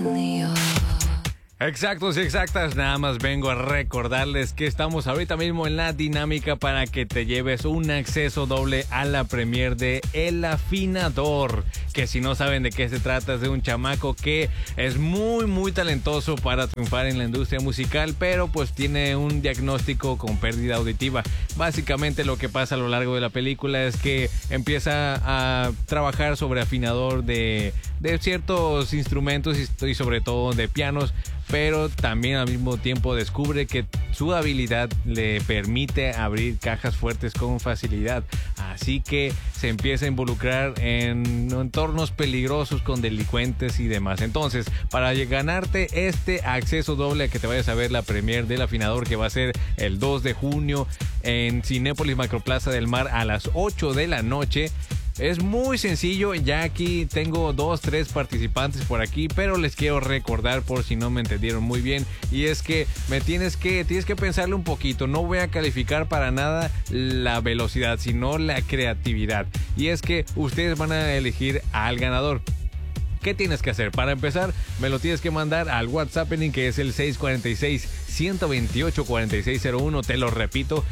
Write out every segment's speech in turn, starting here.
Exactos y exactas, nada más vengo a recordarles que estamos ahorita mismo en la dinámica para que te lleves un acceso doble a la premier de El Afinador, que si no saben de qué se trata, es de un chamaco que es muy talentoso para triunfar en la industria musical, pero pues tiene un diagnóstico con pérdida auditiva. Básicamente lo que pasa a lo largo de la película es que empieza a trabajar sobre afinador de ciertos instrumentos y sobre todo de pianos, pero también al mismo tiempo descubre que su habilidad le permite abrir cajas fuertes con facilidad. Así que se empieza a involucrar en entornos peligrosos con delincuentes y demás. Entonces, para ganarte este acceso doble a que te vayas a ver la premier del Afinador, que va a ser el 2 de junio en Cinépolis Macroplaza del Mar a las 8 de la noche, es muy sencillo. Ya aquí tengo 2-3 participantes por aquí, pero les quiero recordar por si no me entendieron muy bien, y es que tienes que pensarle un poquito. No voy a calificar para nada la velocidad, sino la creatividad, y es que ustedes van a elegir al ganador. ¿Qué tienes que hacer? Para empezar, me lo tienes que mandar al WhatsApp, que es el 646-128-4601. Te lo repito,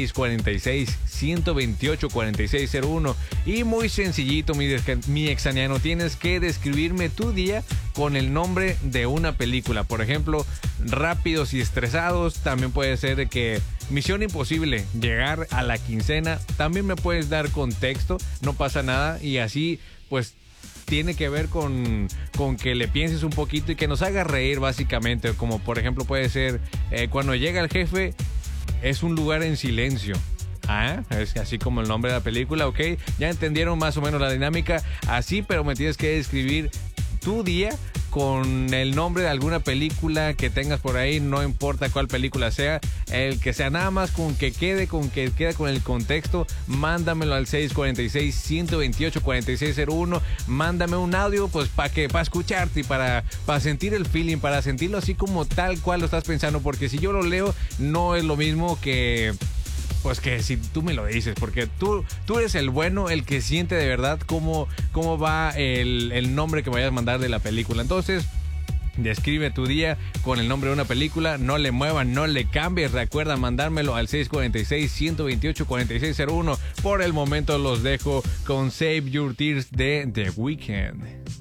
646-128-4601. Y muy sencillito, mi exaniano, tienes que describirme tu día con el nombre de una película. Por ejemplo, Rápidos y Estresados. También puede ser de que Misión Imposible, llegar a la quincena. También me puedes dar contexto, no pasa nada. Y así, pues, tiene que ver con que le pienses un poquito y que nos haga reír, básicamente. Como por ejemplo puede ser cuando llega el jefe, es un lugar en silencio. Es así como el nombre de la película, ¿ok? Ya entendieron más o menos la dinámica. Así, pero me tienes que describir tu día con el nombre de alguna película que tengas por ahí, no importa cuál película sea, el que sea, nada más con que quede con el contexto. Mándamelo al 646-128-4601. Mándame un audio, pues para escucharte y para sentir el feeling, para sentirlo así como tal cual lo estás pensando, porque si yo lo leo no es lo mismo que pues que si tú me lo dices, porque tú eres el bueno, el que siente de verdad cómo va el nombre que me vayas a mandar de la película. Entonces, describe tu día con el nombre de una película, no le muevan, no le cambies. Recuerda mandármelo al 646-128-4601. Por el momento los dejo con Save Your Tears de The Weeknd.